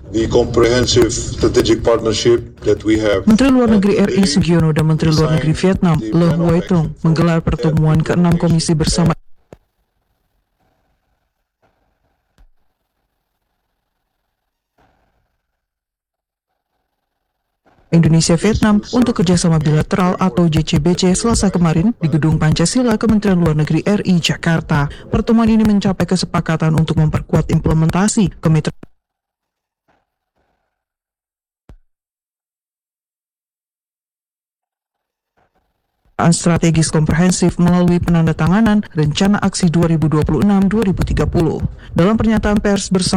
the comprehensive strategic partnership that we have. Menteri Luar Negeri RI Sugiono dan Menteri Luar Negeri Vietnam Le Huy Tong menggelar pertemuan ke-6 komisi bersama Indonesia-Vietnam untuk kerjasama bilateral atau JCBC Selasa kemarin di Gedung Pancasila Kementerian Luar Negeri RI Jakarta. Pertemuan ini mencapai kesepakatan untuk memperkuat implementasi kemitraan strategis komprehensif melalui penandatanganan Rencana Aksi 2026-2030. Dalam pernyataan pers bersama